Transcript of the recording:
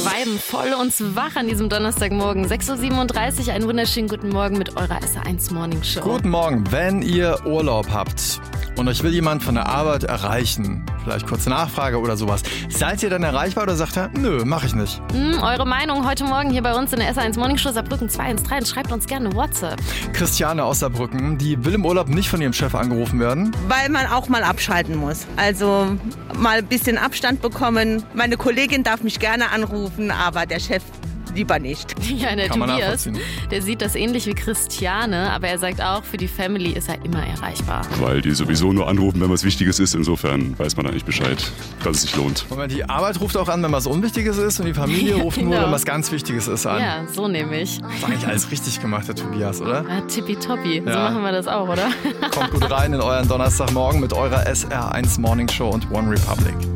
viben voll uns wach an diesem Donnerstagmorgen. 6.37 Uhr, einen wunderschönen guten Morgen mit eurer SR1 Morning Show. Guten Morgen, wenn ihr Urlaub habt und euch will jemand von der Arbeit erreichen, vielleicht kurze Nachfrage oder sowas, seid ihr dann erreichbar oder sagt er, nö, mach ich nicht? Eure Meinung heute Morgen hier bei uns in der SR1 Morning Show Saarbrücken 213. Schreibt uns gerne WhatsApp. Christiane aus Saarbrücken, die will im Urlaub nicht von ihrem Chef angerufen werden. Weil man auch mal abschalten muss. Also mal ein bisschen Abstand bekommen. Meine Kollegin darf mich gerne anrufen, aber der Chef lieber nicht. Ja, der Tobias, der sieht das ähnlich wie Christiane, aber er sagt auch, für die Family ist er immer erreichbar. Weil die sowieso nur anrufen, wenn was Wichtiges ist. Insofern weiß man eigentlich Bescheid, dass es sich lohnt. Moment, die Arbeit ruft auch an, wenn was Unwichtiges ist und die Familie ruft nur, wenn was ganz Wichtiges ist an. Ja, so nämlich. Das ist eigentlich alles richtig gemacht, der Tobias, oder? Ja, tippitoppi. Ja. So machen wir das auch, oder? Kommt gut rein in euren Donnerstagmorgen mit eurer SR1 Morning Show und One Republic.